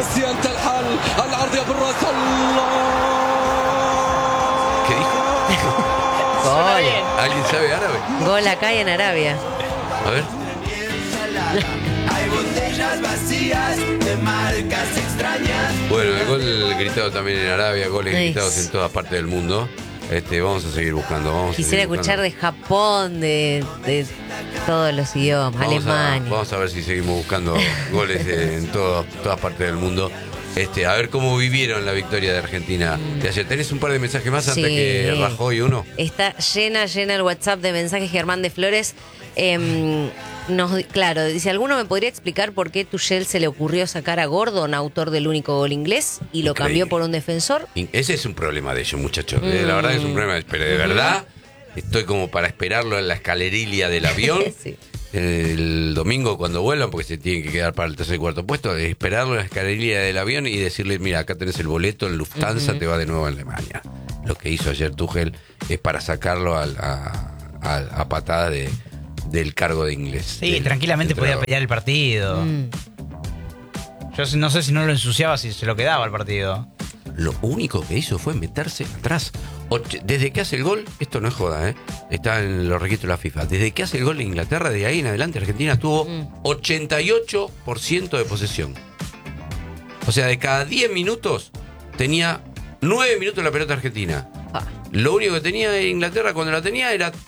انت الحل العرضية بالراس الله. ¿Qué dijo? Gol. ¿Alguien sabe árabe? Gol acá y en Arabia. A ver. Hay botellas vacías de marcas extrañas. Bueno, el gol gritado también en Arabia, goles Ay. gritados en todas partes del mundo. Vamos a seguir buscando. Quisiera escuchar de Japón, de todos los idiomas, Alemania. Vamos a ver si seguimos buscando goles en todas partes del mundo. A ver cómo vivieron la victoria de Argentina de ayer. ¿Tenés un par de mensajes más antes Sí. que Rajoy uno? Está llena el WhatsApp de mensajes. Germán de Flores claro, dice: ¿alguno me podría explicar por qué Tuchel se le ocurrió sacar a Gordon, autor del único gol inglés, y lo Increíble. cambió por un defensor? Ese es un problema de ellos, muchachos. La verdad que es un problema. Pero de verdad, estoy como para esperarlo en la escalerilla del avión. Sí. El domingo cuando vuelvan, porque se tienen que quedar para el tercer y cuarto puesto, esperarlo en la escalerilla del avión y decirle: mira, acá tenés el boleto, en Lufthansa te va de nuevo a Alemania. Lo que hizo ayer Tuchel es para sacarlo a patada del cargo de inglés. Sí, tranquilamente podía entrenador. pelear el partido. Yo no sé si no lo ensuciaba, si se lo quedaba el partido. Lo único que hizo fue meterse atrás. Desde que hace el gol, esto no es joda, está en los registros de la FIFA. Desde que hace el gol de Inglaterra, de ahí en adelante, Argentina tuvo 88% de posesión. O sea, de cada 10 minutos tenía 9 minutos la pelota argentina. Lo único que tenía Inglaterra cuando la tenía era